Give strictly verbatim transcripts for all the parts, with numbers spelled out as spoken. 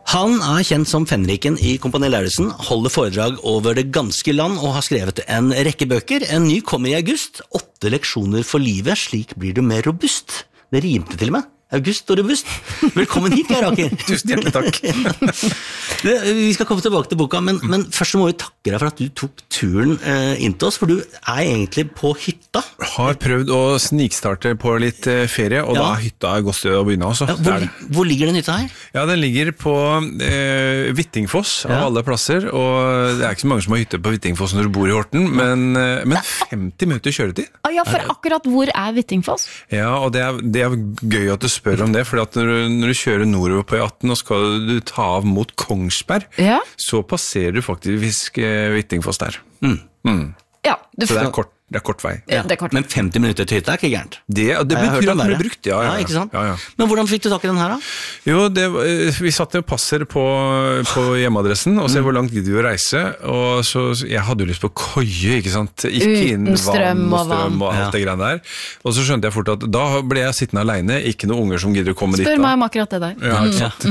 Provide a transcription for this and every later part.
Han er kjent som Fenriken i Kompani Lauritzen, holder foredrag over det ganske land og har skrevet en rekke bøker. En ny kommer i august, åtte leksjoner for livet, slik blir du mer robust. Det rimte til og med. August og robust. Velkommen hit, Geir Aker. Tusen hjertelig takk. det, vi skal komme tilbake til boka, men, men først må vi takke deg for at du tok turen eh, inn til oss, for du er egentlig på hytta. Har prøvd å snikstarte på litt eh, ferie, og ja. Da er hytta et godt sted å begynne også. Ja, hvor, hvor ligger den hytta her? Ja, den ligger på eh, Hvittingfoss av ja. Alle plasser, og det er ikke så mange som har hytte på Hvittingfoss når du bor i Horten, men, eh, men femti minutter kjøretid. Ah, ja, for akkurat hvor er Hvittingfoss? Ja, og det er, det er gøy at du spør om det, for at når, du, når du kjører nordover på E atten og skal du ta av mot Kongsberg, ja. Så passerer du faktisk eh, Hvittingfoss der. Mm. Mm. Ja, du så det er kort. Det er kort vei. Ja, det er kort. Men femti minutter til hytta er ikke gærent. Det, det betyr at den ble brukt, ja, ja, ja. Ikke sant? Ja, ja. Men hvordan fikk du tak i den her da? Jo, det, vi satt og passer på, på hjemmeadressen og ser mm. hvor langt gidder vi å reise, og så, jeg hadde jo lyst på køye, ikke sant? Ikke inn vann strøm og strøm og alt ja. Det greiene der. Og så skjønte jeg fort at da ble jeg sittende alene, ikke noen unger som gidder å komme Spør dit. Spør meg om akkurat det der. Ja, ikke sant?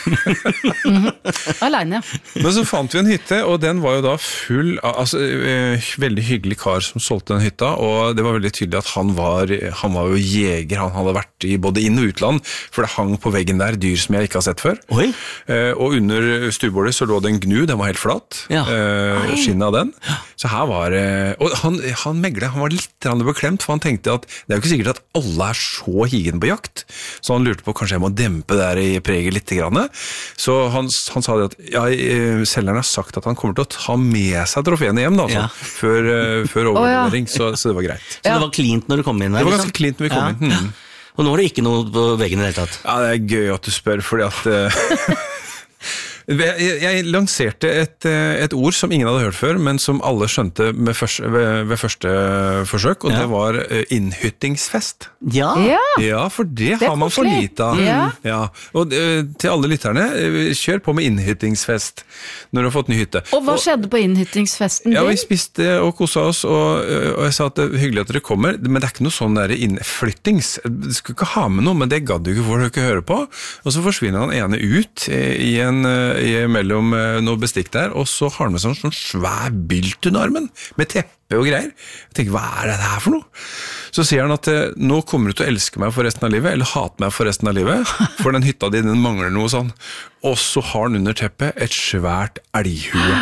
Mm. mm. Alene, ja. Men så fant vi en hytte, og den var jo da full av, altså, veldig hyggelig kar som solgte den hytta, og det var veldig tydelig at han var, han var jo jeger, han hadde vært i både inn- og utland, for det hang på veggen der dyr som jeg ikke har sett før. Oi. Eh, og under stuebordet så lå det en gnu, den var helt flat, ja. eh, skinnet av den. Så her var det, og han, han meglet, han var litt beklemt, for han tenkte at det er jo ikke sikkert at alle er så higen på jakt, så han lurte på kanskje jeg må dempe der i preget litt grann. Så han, han sa det at ja, selgeren har sagt at han kommer til å ta med seg troféene hjem da, altså, ja. før, før overlevering, oh, ja. så, så det var greit. Så ja. Det var cleant når du kom inn der? Det var ganske cleant når vi kom ja. inn. Hmm. Og nå er det ikke noe på veggen i det hele tatt? Ja, det er gøy at du spør, fordi at... Uh, jeg, jeg lanserte et, et ord som ingen hadde hørt før, men som alle skjønte med første, ved, ved første forsøk, og ja. Det var innhyttingsfest. Ja. Ja. Ja, for det, det har man for lite av. Ja. Ja. Og til alle lytterne, kjør på med innhyttingsfest når du har fått ny hytte. Og hva og, skjedde på innhyttingsfesten? Ja, vi spiste og koset oss, og, og jeg sa at det er hyggelig at dere kommer, men det er ikke noe sånn der innflyttings. Du skal ikke ha med noe, men det gadd du ikke for å ikke høre på. Og så forsvinner han ene ut i en mellom noe bestikk der, og så har han med sånn, sånn svær bylt under armen, med teppe og greier. Jeg tenker, hva er det her for noe? Så sier han at nå kommer du til å elske meg for resten av livet, eller hate meg for resten av livet, for den hytta din den mangler noe sånn. Og så har han under teppet et svært elghue.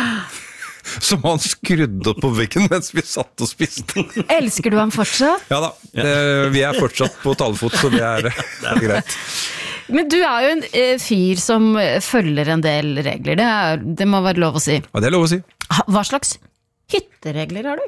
Som han skrudde opp på veggen mens vi satt og spiste. Elsker du ham fortsatt? Ja da, det, vi er fortsatt på talefot, så det er, det er greit. Men du er jo en eh, fyr som følger en del regler, det, er, det må være lov å si. Ja, det er lov å si. Hva slags hytteregler har du?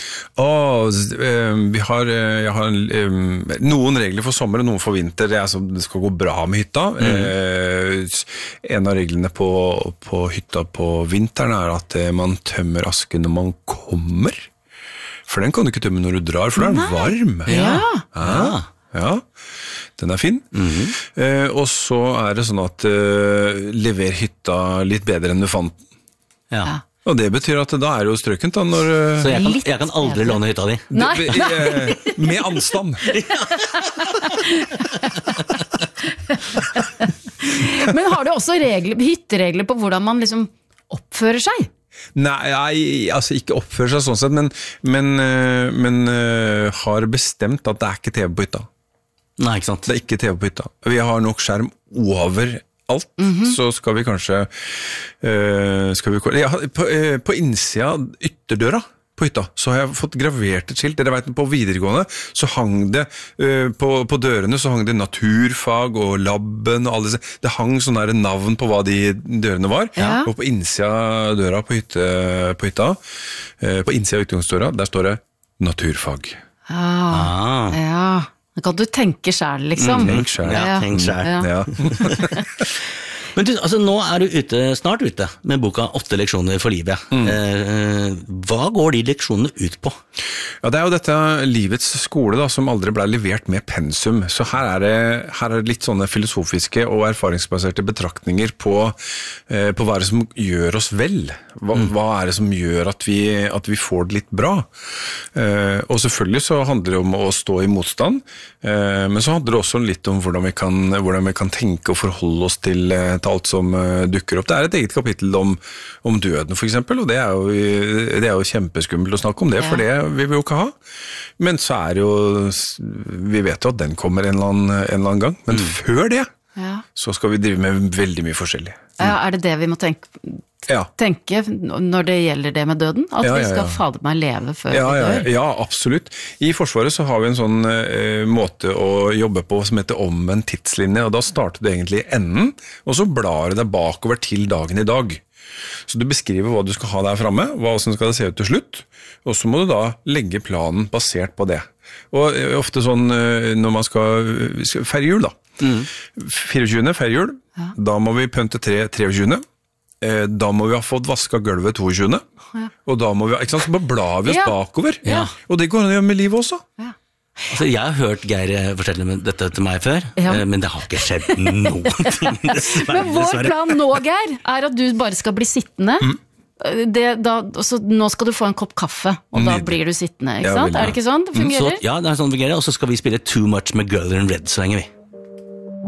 Åh, vi har, jeg har noen regler for sommer og noen for vinter. Det er så det skal gå bra med hytta. Mm. En av reglene på, på hytta på vinteren er at man tømmer asken når man kommer. For den kan du ikke tømme når du drar, for den er varm. Ja. Ja. Ja, den er fin. Mm-hmm. Eh, og så er det sånn at eh, lever hytta litt bedre enn du fant den. Ja. Og det betyr at da er det jo strøkent da når... Så jeg kan, jeg kan aldri låne hytta di? Nei. Det, eh, med anstand. Men har du også regler, hytteregler på hvordan man liksom oppfører seg? Nei, altså ikke oppfører seg sånn sett, men, men, men uh, har bestemt at det er ikke T V på hytta. Nei, ikke sant. Det er ikke T V på hytta. Vi har nok skjerm over alt, mm-hmm. så skal vi kanskje uh, skal vi, ja, på, uh, på innsida ytterdøra på hytta, så har jeg fått gravert et skilt. Dere vet, på videregående så hang det uh, på, på dørene så hang det naturfag og labben og alle disse. Det hang sånne navn på hva de dørene var. Ja. Og på innsida døra på, hytte, på hytta, uh, på innsida av utgangsdøra, der står det naturfag. Ah, ah. Ja. Da kan du tenke selv, liksom. Mm, tenk selv. Ja, tenk selv. Ja. Ja. Men du, altså, nå er du ute, snart ute med boka åtte leksjoner for livet. Mm. Eh, hva går de leksjonene ut på? Ja, det er jo dette livets skole da, som aldri ble levert med pensum. Så her er det, her er det litt sånne filosofiske og erfaringsbaserte betraktninger på, eh, på hva er det som gjør oss vel. Hva, mm. hva er det som gjør at vi, at vi får det litt bra? Eh, og selvfølgelig så handler det om å stå i motstand, eh, men så handler det også litt om hvordan vi kan, hvordan vi kan tenke og forholde oss til til alt som uh, dukker opp. Det er et eget kapittel om, om døden, for eksempel, og det er, jo, det er jo kjempeskummelt å snakke om det, ja. For det vil vi jo ikke ha. Men så er jo, vi vet jo at den kommer en eller annen, en eller annen gang, men mm. før det, ja. Så skal vi drive med veldig mye forskjellig. Mm. Ja, er det det vi må tenke, ja. tenke når det gjelder det med døden? At ja, ja, ja. vi skal fader meg leve før ja, vi dør? Ja, ja, absolutt. I Forsvaret så har vi en sånn eh, måte å jobbe på som heter omvendt tidslinje, og da starter det egentlig i enden, og så blar det deg bakover til dagen i dag. Så du beskriver hva du skal ha der fremme, hva som skal det se ut til slutt, og så må du da legge planen basert på det. Og ofte sånn når man skal feire jul da, mm. fireogtyvende feire jul, ja. Da må vi pønte tre treogtyvende, da må vi ha fått vasket gulvet toogtyvende, ja. Og da må vi, ikke sant, så bare blar vi oss ja. bakover, ja. Og det går an å gjøre med livet også. Ja. Altså, jeg har hørt Geir fortelle dette til meg før, ja. Men det har ikke skjedd noen ting. Dessverre, men vår plan nå, Geir, er at du bare skal bli sittende. Mm. Det, da, så nå skal du få en kopp kaffe, og da blir du sittende, ikke sant? Ja, er det ikke sånn det fungerer? Så, ja, det er sånn det fungerer, og så skal vi spille Too Much med Girl in Red så lenge vi.